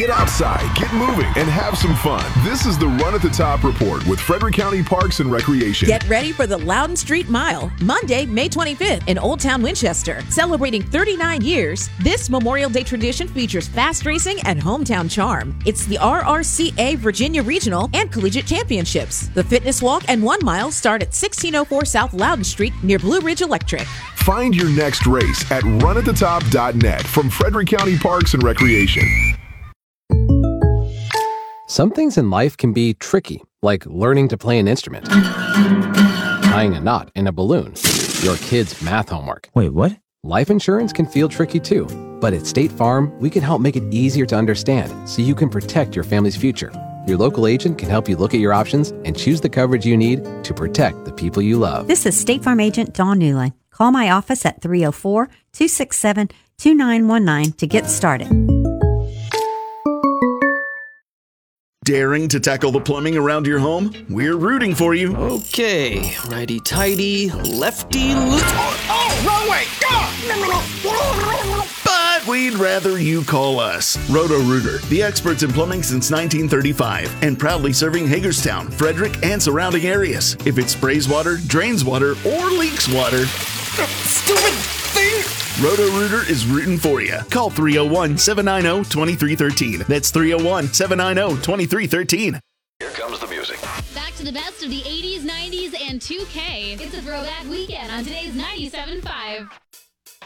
Get outside, get moving, and have some fun. This is the Run at the Top Report with Frederick County Parks and Recreation. Get ready for the Loudon Street Mile, Monday, May 25th in Old Town Winchester. Celebrating 39 years, this Memorial Day tradition features fast racing and hometown charm. It's the RRCA Virginia Regional and Collegiate Championships. The fitness walk and 1 mile start at 1604 South Loudon Street near Blue Ridge Electric. Find your next race at runathetop.net from Frederick County Parks and Recreation. Some things in life can be tricky, like learning to play an instrument, tying a knot in a balloon, your kid's math homework. Wait, what? Life insurance can feel tricky too, but at State Farm, we can help make it easier to understand so you can protect your family's future. Your local agent can help you look at your options and choose the coverage you need to protect the people you love. This is State Farm agent Dawn Newland. Call my office at 304-267-2919 to get started. Daring to tackle the plumbing around your home? We're rooting for you. Okay, righty-tighty, lefty... Wrong way! But we'd rather you call us. Roto-Rooter, the experts in plumbing since 1935, and proudly serving Hagerstown, Frederick, and surrounding areas. If it sprays water, drains water, or leaks water... Stupid thing! Roto-Rooter is rooting for you. Call 301-790-2313. That's 301-790-2313. Here comes the music. Back to the best of the 80s, 90s, and 2K. It's a throwback weekend on today's 97.5.